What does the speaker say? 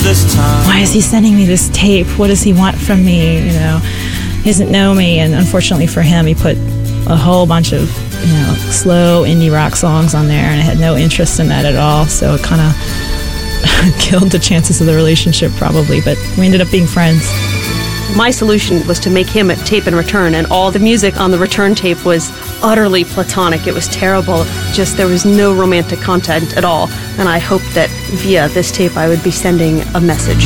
this time. Why is he sending me this tape? What does he want from me? You know, he doesn't know me. And unfortunately for him, he put a whole bunch of, you know, slow indie rock songs on there, and I had no interest in that at all. So it kind of killed the chances of the relationship probably, but we ended up being friends. My solution was to make him a tape and return, and all the music on the return tape was utterly platonic. It was terrible. Just there was no romantic content at all. And I hoped that via this tape I would be sending a message.